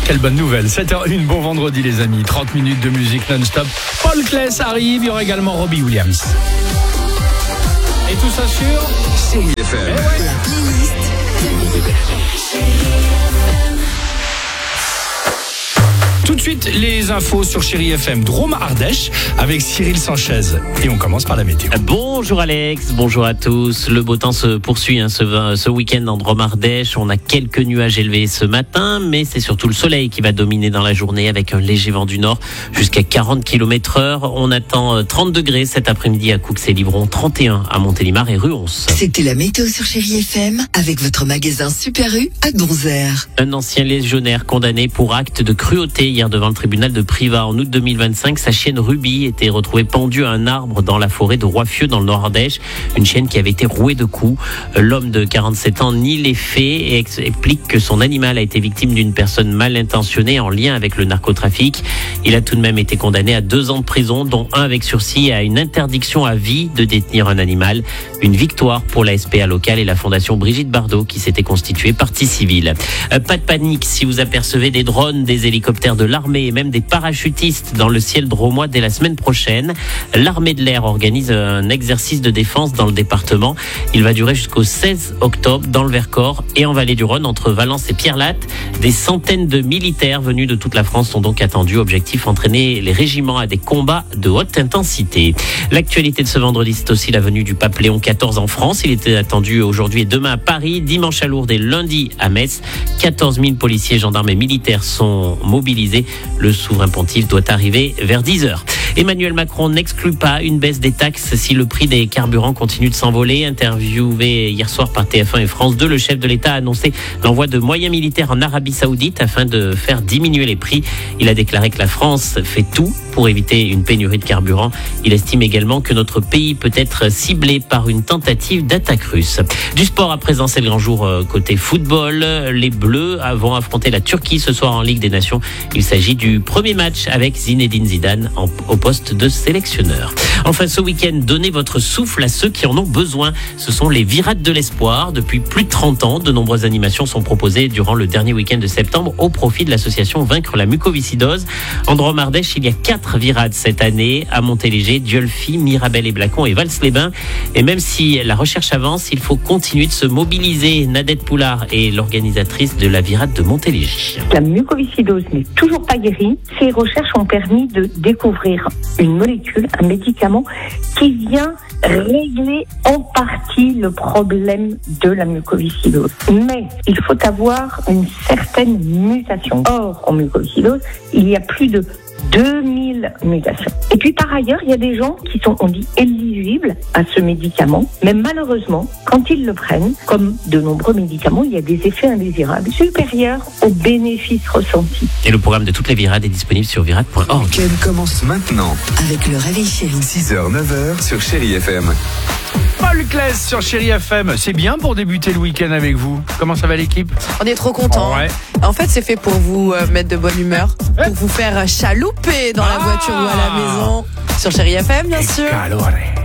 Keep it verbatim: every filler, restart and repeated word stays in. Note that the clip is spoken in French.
quelle bonne nouvelle. sept heures une, bon vendredi les amis. trente minutes de musique non-stop. Paul Claes arrive, il y aura également Robbie Williams. Et tout ça sur Chérie F M. Eh ouais. La playlist. Tout de suite, les infos sur Chérie F M. Drôme Ardèche avec Cyril Sanchez. Et on commence par la météo. Bonjour Alex, bonjour à tous. Le beau temps se poursuit hein, ce, ce week-end en Drôme Ardèche. On a quelques nuages élevés ce matin, mais c'est surtout le soleil qui va dominer dans la journée avec un léger vent du nord jusqu'à quarante kilomètres heure. On attend trente degrés cet après-midi à Coux-et-Livron, trente et un à Montélimar et Ruons. C'était la météo sur Chérie F M avec votre magasin Super U à Donzère. Un ancien légionnaire condamné pour acte de cruauté hier devant le tribunal de Privas. En août deux mille vingt-cinq, sa chienne Ruby était retrouvée pendue à un arbre dans la forêt de Roiffieux dans le Nord-Ardèche. Une chienne qui avait été rouée de coups. L'homme de quarante-sept ans nie les faits et explique que son animal a été victime d'une personne mal intentionnée en lien avec le narcotrafic. Il a tout de même été condamné à deux ans de prison, dont un avec sursis et à une interdiction à vie de détenir un animal. Une victoire pour la S P A locale et la fondation Brigitte Bardot qui s'était constituée partie civile. Euh, pas de panique si vous apercevez des drones, des hélicoptères de l'armée et même des parachutistes dans le ciel drômois dès la semaine prochaine. L'armée de l'air organise un exercice de défense dans le département. Il va durer jusqu'au seize octobre dans le Vercors et en Vallée du Rhône entre Valence et Pierrelatte. Des centaines de militaires venus de toute la France sont donc attendus. Objectif, entraîner les régiments à des combats de haute intensité. L'actualité de ce vendredi, c'est aussi la venue du pape Léon quatorze en France. Il était attendu aujourd'hui et demain à Paris, dimanche à Lourdes et lundi à Metz. quatorze mille policiers, gendarmes et militaires sont mobilisés. Le souverain pontife doit arriver vers dix heures. Emmanuel Macron n'exclut pas une baisse des taxes si le prix des carburants continue de s'envoler. Interviewé hier soir par T F un et France deux, le chef de l'État a annoncé l'envoi de moyens militaires en Arabie Saoudite afin de faire diminuer les prix. Il a déclaré que la France fait tout pour éviter une pénurie de carburant. Il estime également que notre pays peut être ciblé par une tentative d'attaque russe. Du sport à présent, c'est le grand jour côté football. Les Bleus vont affronter la Turquie ce soir en Ligue des Nations. Il s'agit du premier match avec Zinedine Zidane en, au poste de sélectionneur. Enfin, ce week-end, donnez votre souffle à ceux qui en ont besoin. Ce sont les Virades de l'Espoir. Depuis plus de trente ans, de nombreuses animations sont proposées durant le dernier week-end de septembre au profit de l'association Vaincre la mucoviscidose. En Drôme Ardèche, il y a quatre virades cette année à Montéléger, Dieulfi, Mirabel et Blacon et Vals-les-Bains. Et même si la recherche avance, il faut continuer de se mobiliser. Nadette Poulard est l'organisatrice de la virade de Montéléger. La mucoviscidose n'est toujours pas guérie. Ces recherches ont permis de découvrir une molécule, un médicament qui vient régler en partie le problème de la mucoviscidose. Mais il faut avoir une certaine mutation. Or, en mucoviscidose, il y a plus de deux mille mutations. Et puis par ailleurs, il y a des gens qui sont, on dit, éligibles à ce médicament, mais malheureusement, quand ils le prennent, comme de nombreux médicaments, il y a des effets indésirables supérieurs aux bénéfices ressentis. Et le programme de toutes les virades est disponible sur virade point org. Le week-end commence maintenant avec le Réveil Chérie. six heures neuf heures sur Chérie F M. Paul Claes sur Chérie F M. C'est bien pour débuter le week-end avec vous. Comment ça va l'équipe? On est trop contents. Ouais. En fait, c'est fait pour vous euh, mettre de bonne humeur, pour vous faire chalouper dans la voiture ou à la maison. Sur Chérie F M, bien sûr. Calore.